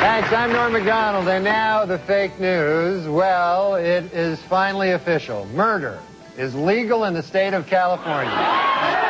Thanks, I'm Norm Macdonald, and now the fake news. Well, it is finally official. Murder is legal in the state of California.